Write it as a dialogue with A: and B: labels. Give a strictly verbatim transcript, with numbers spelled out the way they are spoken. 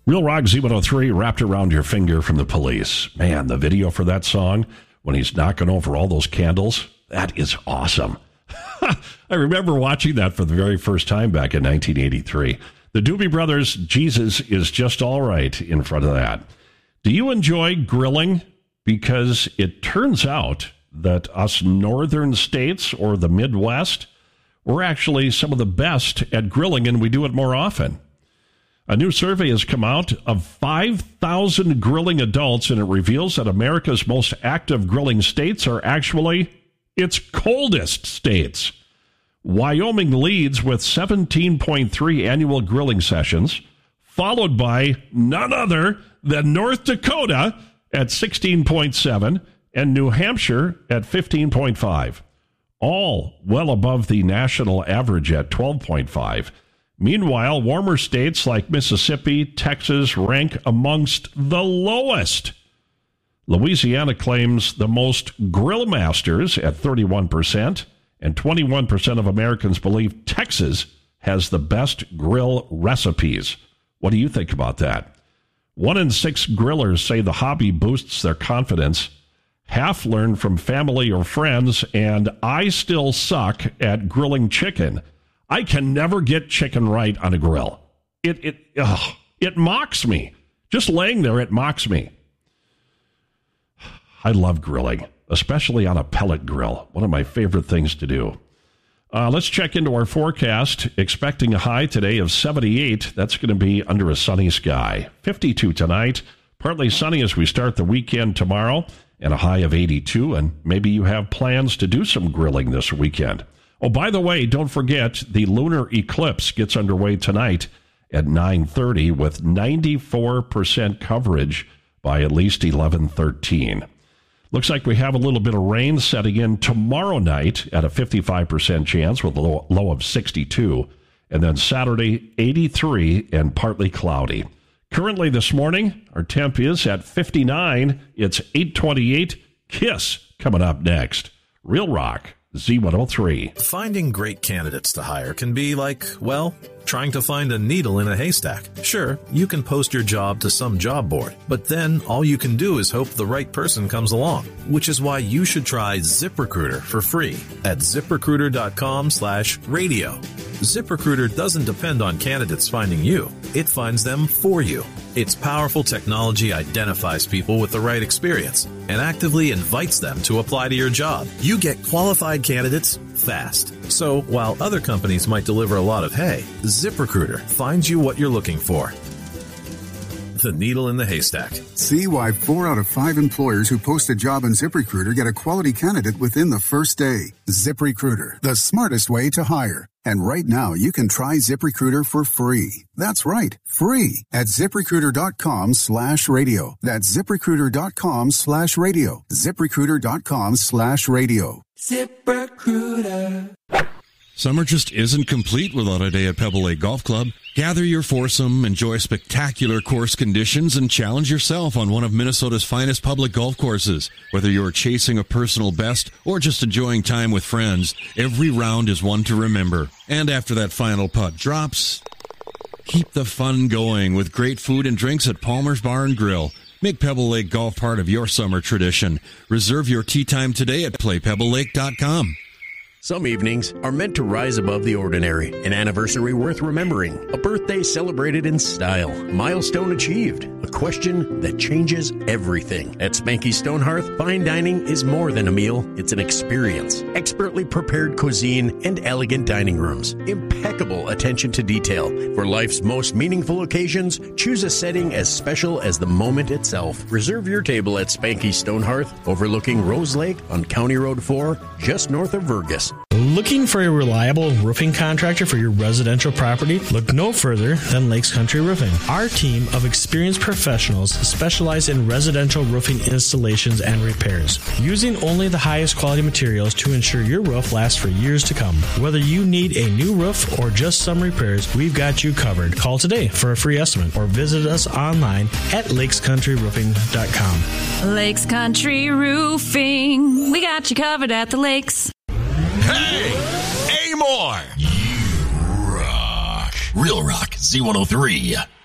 A: Real Rock Z one oh three, Wrapped Around Your Finger from The Police. Man, the video for that song, when he's knocking over all those candles, that is awesome. I remember watching that for the very first time back in nineteen eighty-three. The Doobie Brothers, Jesus Is Just All Right in front of that. Do you enjoy grilling? Because it turns out that us northern states or the Midwest, we're actually some of the best at grilling, and we do it more often. A new survey has come out of five thousand grilling adults, and it reveals that America's most active grilling states are actually its coldest states. Wyoming leads with seventeen point three annual grilling sessions, followed by none other than North Dakota at sixteen point seven and New Hampshire at fifteen point five, all well above the national average at twelve point five. Meanwhile, warmer states like Mississippi, Texas rank amongst the lowest. Louisiana claims the most grill masters at thirty-one percent, and twenty-one percent of Americans believe Texas has the best grill recipes. What do you think about that? One in six grillers say the hobby boosts their confidence. Half learned from family or friends, and I still suck at grilling chicken. I can never get chicken right on a grill. It it ugh, it mocks me. Just laying there, it mocks me. I love grilling, especially on a pellet grill. One of my favorite things to do. Uh, let's check into our forecast. Expecting a high today of seventy-eight. That's going to be under a sunny sky. fifty-two tonight. Partly sunny as we start the weekend tomorrow. And a high of eighty-two. And maybe you have plans to do some grilling this weekend. Oh, by the way, don't forget the lunar eclipse gets underway tonight at nine thirty with ninety-four percent coverage by at least eleven thirteen. Looks like we have a little bit of rain setting in tomorrow night at a fifty-five percent chance with a low, low of sixty-two. And then Saturday, eighty-three and partly cloudy. Currently this morning, our temp is at fifty-nine. It's eight twenty-eight. Kiss coming up next. Real Rock Z one oh three.
B: Finding great candidates to hire can be like, well, trying to find a needle in a haystack. Sure, you can post your job to some job board, but then all you can do is hope the right person comes along, which is why you should try ZipRecruiter for free at ZipRecruiter.com slash radio. ZipRecruiter doesn't depend on candidates finding you. It finds them for you. Its powerful technology identifies people with the right experience and actively invites them to apply to your job. You get qualified candidates fast. So while other companies might deliver a lot of hay, ZipRecruiter finds you what you're looking for. The needle in the haystack.
C: See why four out of five employers who post a job on ZipRecruiter get a quality candidate within the first day. ZipRecruiter, the smartest way to hire. And right now, you can try ZipRecruiter for free. That's right, free at ZipRecruiter.com slash radio. That's ZipRecruiter.com slash radio. ZipRecruiter.com slash radio. ZipRecruiter.
D: Summer just isn't complete without a day at Pebble Lake Golf Club. Gather your foursome, enjoy spectacular course conditions, and challenge yourself on one of Minnesota's finest public golf courses. Whether you're chasing a personal best or just enjoying time with friends, every round is one to remember. And after that final putt drops, keep the fun going with great food and drinks at Palmer's Bar and Grill. Make Pebble Lake Golf part of your summer tradition. Reserve your tee time today at play pebble lake dot com.
E: Some evenings are meant to rise above the ordinary. An anniversary worth remembering. A birthday celebrated in style. Milestone achieved. A question that changes everything. At Spanky Stonehearth, fine dining is more than a meal. It's an experience. Expertly prepared cuisine and elegant dining rooms. Impeccable attention to detail. For life's most meaningful occasions, choose a setting as special as the moment itself. Reserve your table at Spanky Stonehearth, overlooking Rose Lake on County Road four, just north of Vergas.
F: Looking for a reliable roofing contractor for your residential property? Look no further than Lakes Country Roofing. Our team of experienced professionals specialize in residential roofing installations and repairs, using only the highest quality materials to ensure your roof lasts for years to come. Whether you need a new roof or just some repairs, we've got you covered. Call today for a free estimate or visit us online at lakes country roofing dot com.
G: Lakes Country Roofing. We got you covered at the lakes.
H: Hey, Amor! You rock. Real Rock Z one oh three.